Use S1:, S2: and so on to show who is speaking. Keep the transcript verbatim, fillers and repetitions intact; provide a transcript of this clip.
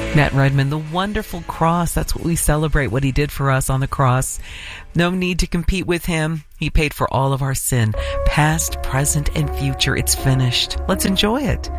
S1: Matt Redman, the wonderful cross. That's what we celebrate, what he did for us on the cross. No need to compete with him. He paid for all of our sin, past, present, and future. It's finished. Let's enjoy it.